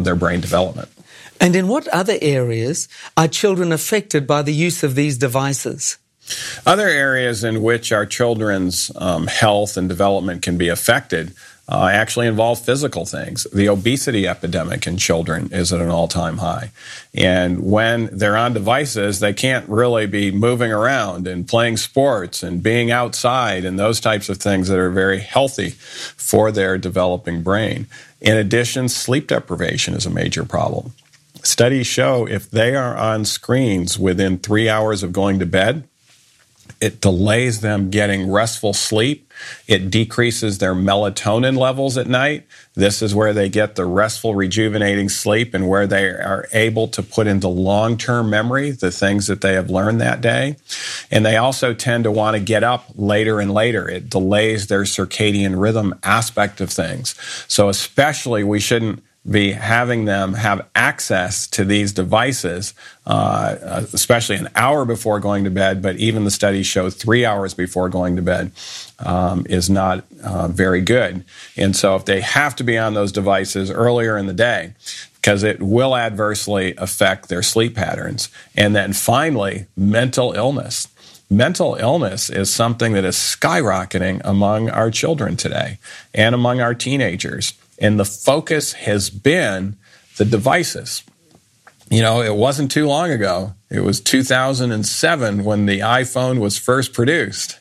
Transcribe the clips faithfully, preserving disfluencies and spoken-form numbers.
um, their brain development. And in what other areas are children affected by the use of these devices? Other areas in which our children's um, health and development can be affected uh, actually involve physical things. The obesity epidemic in children is at an all-time high. And when they're on devices, they can't really be moving around and playing sports and being outside and those types of things that are very healthy for their developing brain. In addition, sleep deprivation is a major problem. Studies show if they are on screens within three hours of going to bed, it delays them getting restful sleep. It decreases their melatonin levels at night. This is where they get the restful, rejuvenating sleep and where they are able to put into long-term memory the things that they have learned that day. And they also tend to want to get up later and later. It delays their circadian rhythm aspect of things. So especially we shouldn't be having them have access to these devices, uh, especially an hour before going to bed, but even the studies show three hours before going to bed um, is not uh, very good. And so if they have to be on those devices earlier in the day, because it will adversely affect their sleep patterns. And then finally, mental illness. Mental illness is something that is skyrocketing among our children today and among our teenagers. And the focus has been the devices. You know, it wasn't too long ago. It was two thousand seven when the iPhone was first produced.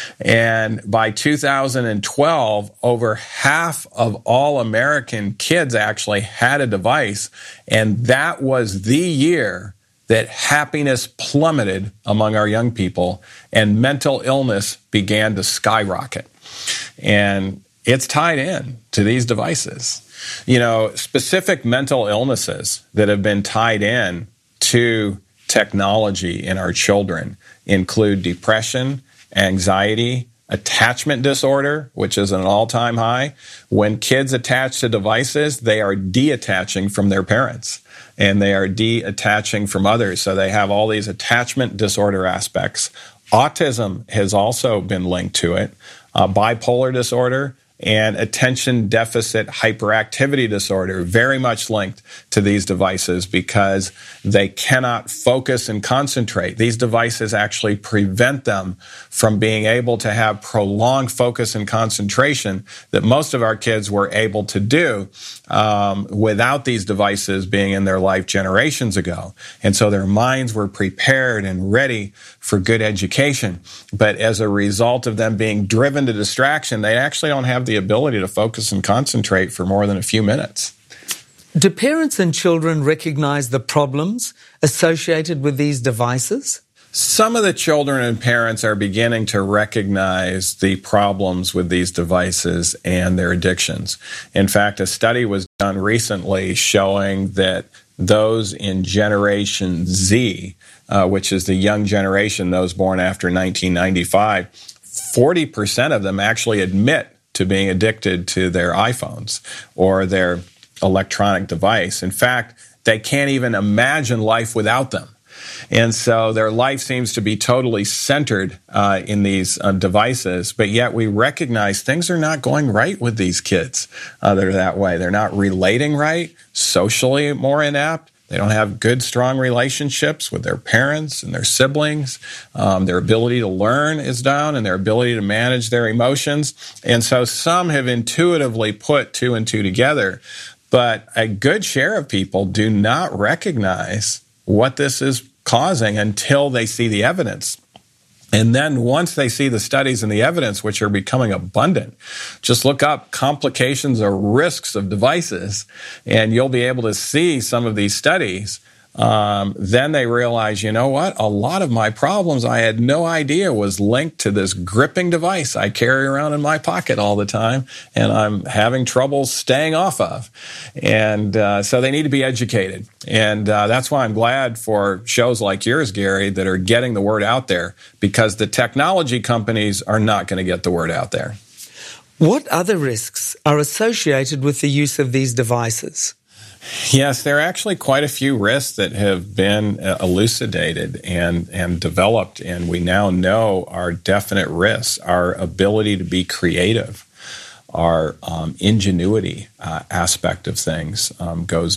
And by two thousand twelve, over half of all American kids actually had a device. And that was the year that happiness plummeted among our young people and mental illness began to skyrocket. And it's tied in to these devices. You know, specific mental illnesses that have been tied in to technology in our children include depression, anxiety, attachment disorder, which is an all-time high. When kids attach to devices, they are de-attaching from their parents and they are de-attaching from others. So they have all these attachment disorder aspects. Autism has also been linked to it, uh, bipolar disorder, and attention deficit hyperactivity disorder, very much linked to these devices because they cannot focus and concentrate. These devices actually prevent them from being able to have prolonged focus and concentration that most of our kids were able to do um, without these devices being in their life generations ago. And so their minds were prepared and ready for good education. But as a result of them being driven to distraction, they actually don't have the ability to focus and concentrate for more than a few minutes. Do parents and children recognize the problems associated with these devices? Some of the children and parents are beginning to recognize the problems with these devices and their addictions. In fact, a study was done recently showing that those in Generation Z, uh, which is the young generation, those born after nineteen ninety-five, forty percent of them actually admit to being addicted to their iPhones or their electronic device. In fact, they can't even imagine life without them. And so their life seems to be totally centered uh, in these uh, devices, but yet we recognize things are not going right with these kids uh, that are that way. They're not relating right, socially more inept. They don't have good, strong relationships with their parents and their siblings. Um, their ability to learn is down and their ability to manage their emotions. And so some have intuitively put two and two together, but a good share of people do not recognize what this is causing until they see the evidence. And then once they see the studies and the evidence, which are becoming abundant, just look up complications or risks of devices, and you'll be able to see some of these studies. Um, then they realize, you know what? A lot of my problems I had no idea was linked to this gripping device I carry around in my pocket all the time, and I'm having trouble staying off of. And uh, so they need to be educated. And uh, that's why I'm glad for shows like yours, Gary, that are getting the word out there, because the technology companies are not going to get the word out there. What other risks are associated with the use of these devices? Yes, there are actually quite a few risks that have been elucidated and, and developed, and we now know are definite risks. Our ability to be creative, our um, ingenuity uh, aspect of things um, goes